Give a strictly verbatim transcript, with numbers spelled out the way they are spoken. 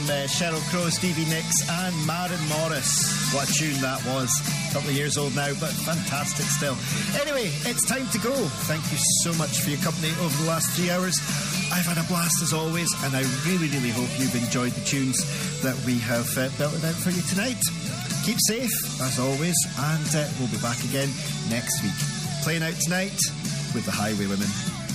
uh, Sheryl Crow, Stevie Nicks and Maren Morris. What a tune that was. A couple of years old now, but fantastic still. Anyway, it's time to go. Thank you so much for your company over the last three hours. I've had a blast as always, and I really, really hope you've enjoyed the tunes that we have uh, belted out for you tonight. Keep safe, as always, and uh, we'll be back again next week. Playing out tonight with the Highwaywomen.